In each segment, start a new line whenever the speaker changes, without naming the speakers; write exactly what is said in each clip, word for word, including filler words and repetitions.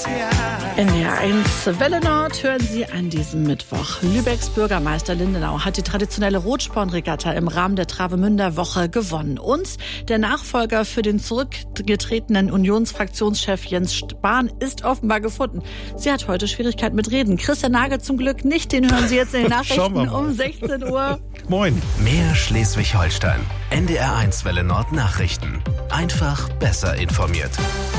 N D R eins Welle Nord hören Sie an diesem Mittwoch. Lübecks Bürgermeister Lindenau hat die traditionelle Rotspornregatta im Rahmen der Travemünder Woche gewonnen. Und der Nachfolger für den zurückgetretenen Unionsfraktionschef Jens Spahn ist offenbar gefunden. Sie hat heute Schwierigkeiten mit Reden. Christian Nagel zum Glück nicht, den hören Sie jetzt in den Nachrichten um sechzehn Uhr.
Moin. Mehr Schleswig-Holstein. N D R eins Welle Nord Nachrichten. Einfach besser informiert.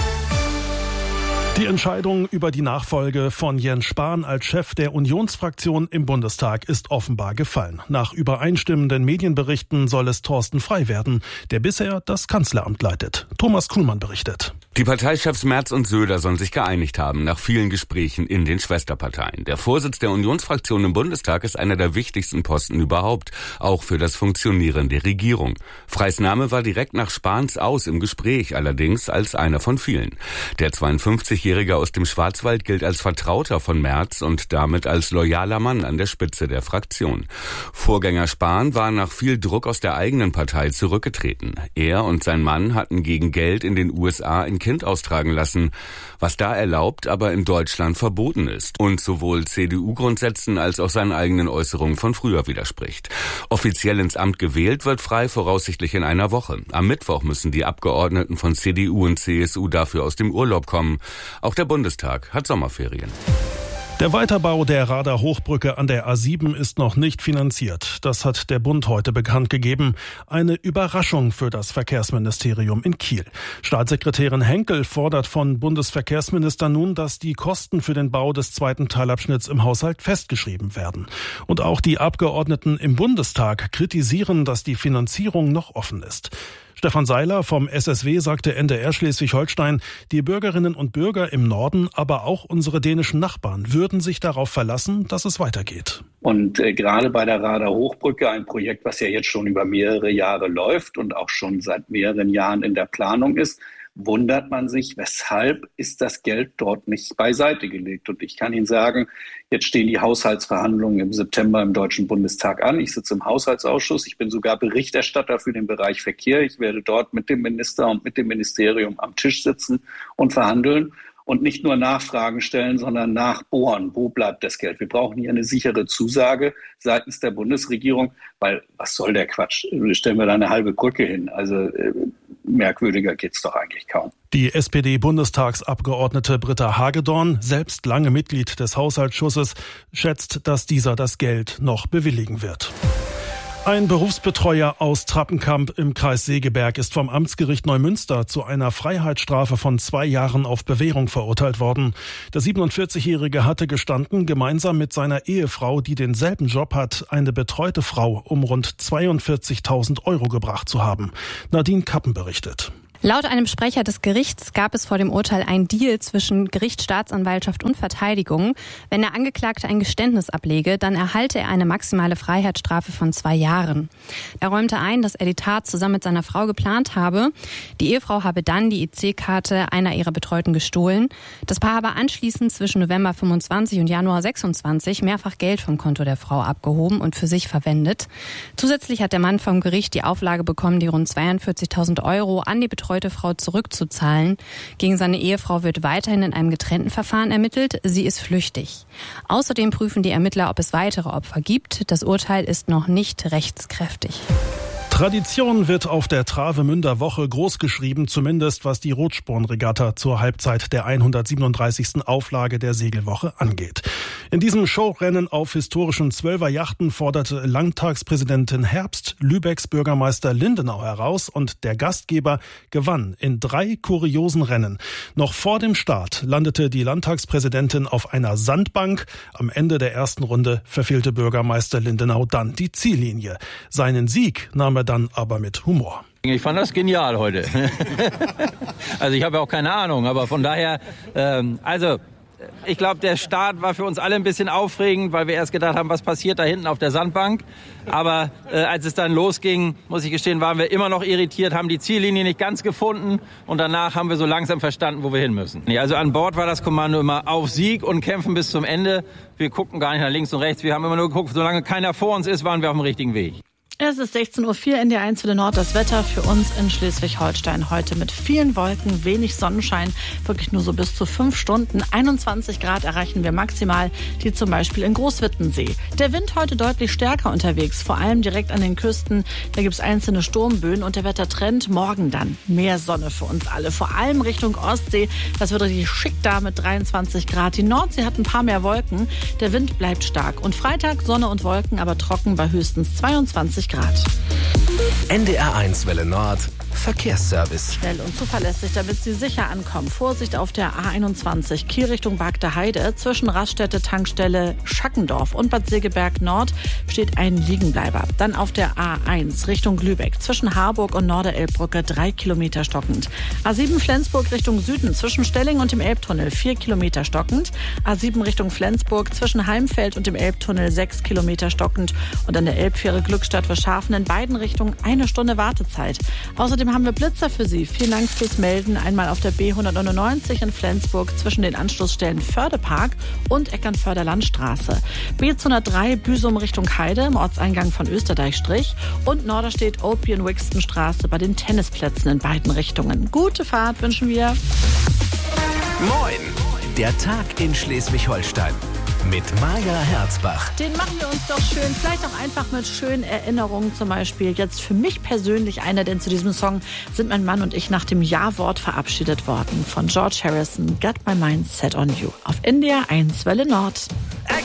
Die Entscheidung über die Nachfolge von Jens Spahn als Chef der Unionsfraktion im Bundestag ist offenbar gefallen. Nach übereinstimmenden Medienberichten soll es Thorsten Frey werden, der bisher das Kanzleramt leitet. Thomas Kuhlmann berichtet.
Die Parteichefs Merz und Söder sollen sich geeinigt haben nach vielen Gesprächen in den Schwesterparteien. Der Vorsitz der Unionsfraktion im Bundestag ist einer der wichtigsten Posten überhaupt, auch für das Funktionieren der Regierung. Freys Name war direkt nach Spahns aus im Gespräch, allerdings als einer von vielen. Der zweiundfünfzigjährige aus dem Schwarzwald gilt als Vertrauter von Merz und damit als loyaler Mann an der Spitze der Fraktion. Vorgänger Spahn war nach viel Druck aus der eigenen Partei zurückgetreten. Er und sein Mann hatten gegen Geld in den U S A ein Kind austragen lassen, was da erlaubt, aber in Deutschland verboten ist und sowohl C D U-Grundsätzen als auch seinen eigenen Äußerungen von früher widerspricht. Offiziell ins Amt gewählt wird Frey voraussichtlich in einer Woche. Am Mittwoch müssen die Abgeordneten von C D U und C S U dafür aus dem Urlaub kommen. Auch der Bundestag hat Sommerferien.
Der Weiterbau der Rader Hochbrücke an der A sieben ist noch nicht finanziert. Das hat der Bund heute bekannt gegeben. Eine Überraschung für das Verkehrsministerium in Kiel. Staatssekretärin Henkel fordert von Bundesverkehrsminister nun, dass die Kosten für den Bau des zweiten Teilabschnitts im Haushalt festgeschrieben werden. Und auch die Abgeordneten im Bundestag kritisieren, dass die Finanzierung noch offen ist. Stefan Seiler vom S S W sagte N D R Schleswig-Holstein, die Bürgerinnen und Bürger im Norden, aber auch unsere dänischen Nachbarn würden sich darauf verlassen, dass es weitergeht.
Und äh, gerade bei der Rader Hochbrücke, ein Projekt, was ja jetzt schon über mehrere Jahre läuft und auch schon seit mehreren Jahren in der Planung ist, wundert man sich, weshalb ist das Geld dort nicht beiseite gelegt. Und ich kann Ihnen sagen, jetzt stehen die Haushaltsverhandlungen im September im Deutschen Bundestag an. Ich sitze im Haushaltsausschuss. Ich bin sogar Berichterstatter für den Bereich Verkehr. Ich werde dort mit dem Minister und mit dem Ministerium am Tisch sitzen und verhandeln. Und nicht nur Nachfragen stellen, sondern nachbohren. Wo bleibt das Geld? Wir brauchen hier eine sichere Zusage seitens der Bundesregierung, weil was soll der Quatsch? Stellen wir da eine halbe Brücke hin. Also äh, merkwürdiger geht's doch eigentlich kaum.
Die S P D-Bundestagsabgeordnete Britta Hagedorn, selbst lange Mitglied des Haushaltsausschusses, schätzt, dass dieser das Geld noch bewilligen wird. Ein Berufsbetreuer aus Trappenkamp im Kreis Segeberg ist vom Amtsgericht Neumünster zu einer Freiheitsstrafe von zwei Jahren auf Bewährung verurteilt worden. Der siebenundvierzigjährige hatte gestanden, gemeinsam mit seiner Ehefrau, die denselben Job hat, eine betreute Frau um rund zweiundvierzigtausend Euro gebracht zu haben. Nadine Kappen berichtet.
Laut einem Sprecher des Gerichts gab es vor dem Urteil einen Deal zwischen Gericht, Staatsanwaltschaft und Verteidigung. Wenn der Angeklagte ein Geständnis ablege, dann erhalte er eine maximale Freiheitsstrafe von zwei Jahren. Er räumte ein, dass er die Tat zusammen mit seiner Frau geplant habe. Die Ehefrau habe dann die I C-Karte einer ihrer Betreuten gestohlen. Das Paar habe anschließend zwischen November fünfundzwanzig und Januar sechsundzwanzig mehrfach Geld vom Konto der Frau abgehoben und für sich verwendet. Zusätzlich hat der Mann vom Gericht die Auflage bekommen, die rund zweiundvierzigtausend Euro an die Betreute Frau zurückzuzahlen. Gegen seine Ehefrau wird weiterhin in einem getrennten Verfahren ermittelt. Sie ist flüchtig. Außerdem prüfen die Ermittler, ob es weitere Opfer gibt. Das Urteil ist noch nicht rechtskräftig.
Tradition wird auf der Travemünder Woche großgeschrieben, zumindest was die Rotspornregatta zur Halbzeit der hundertsiebenunddreißigsten Auflage der Segelwoche angeht. In diesem Showrennen auf historischen Zwölferjachten forderte Landtagspräsidentin Herbst Lübecks Bürgermeister Lindenau heraus und der Gastgeber gewann in drei kuriosen Rennen. Noch vor dem Start landete die Landtagspräsidentin auf einer Sandbank. Am Ende der ersten Runde verfehlte Bürgermeister Lindenau dann die Ziellinie. Seinen Sieg nahm er dann aber mit Humor.
Ich fand das genial heute. Also ich habe ja auch keine Ahnung, aber von daher, ähm, also ich glaube, der Start war für uns alle ein bisschen aufregend, weil wir erst gedacht haben, was passiert da hinten auf der Sandbank. Aber äh, als es dann losging, muss ich gestehen, waren wir immer noch irritiert, haben die Ziellinie nicht ganz gefunden und danach haben wir so langsam verstanden, wo wir hin müssen. Ja, also an Bord war das Kommando immer auf Sieg und kämpfen bis zum Ende. Wir guckten gar nicht nach links und rechts, wir haben immer nur geguckt, solange keiner vor uns ist, waren wir auf dem richtigen Weg.
Es ist sechzehn Uhr vier in der eins Welle Nord. Das Wetter für uns in Schleswig-Holstein heute mit vielen Wolken, wenig Sonnenschein, wirklich nur so bis zu fünf Stunden. einundzwanzig Grad erreichen wir maximal, die zum Beispiel in Großwittensee. Der Wind heute deutlich stärker unterwegs, vor allem direkt an den Küsten. Da gibt es einzelne Sturmböen und der Wettertrend morgen dann mehr Sonne für uns alle. Vor allem Richtung Ostsee, das wird richtig schick da mit dreiundzwanzig Grad. Die Nordsee hat ein paar mehr Wolken, der Wind bleibt stark. Und Freitag Sonne und Wolken, aber trocken bei höchstens zweiundzwanzig Grad.
N D R eins Welle Nord Verkehrsservice.
Schnell und zuverlässig, damit Sie sicher ankommen. Vorsicht auf der A einundzwanzig, Kiel Richtung Bagde Heide. Zwischen Raststätte, Tankstelle Schackendorf und Bad Segeberg Nord steht ein Liegenbleiber. Dann auf der A eins Richtung Lübeck. Zwischen Harburg und Norderelbbrücke drei Kilometer stockend. A sieben Flensburg Richtung Süden. Zwischen Stelling und dem Elbtunnel vier Kilometer stockend. A sieben Richtung Flensburg. Zwischen Heimfeld und dem Elbtunnel sechs Kilometer stockend. Und an der Elbfähre Glückstadt Verschafen in beiden Richtungen eine Stunde Wartezeit. Außerdem haben wir Blitzer für Sie. Vielen Dank fürs Melden. Einmal auf der B hundertneunundneunzig in Flensburg zwischen den Anschlussstellen Fördepark und Eckernförder Landstraße. B zweihundertdrei Büsum Richtung Heide im Ortseingang von Österdeich-Strich und Norderstedt Opie in Wixtonstraße bei den Tennisplätzen in beiden Richtungen. Gute Fahrt wünschen wir.
Moin! Der Tag in Schleswig-Holstein. Mit Maja Herzbach.
Den machen wir uns doch schön, vielleicht auch einfach mit schönen Erinnerungen, zum Beispiel jetzt für mich persönlich einer, denn zu diesem Song sind mein Mann und ich nach dem Ja-Wort verabschiedet worden von George Harrison, Got My Mind Set on You auf N D R eins Welle Nord.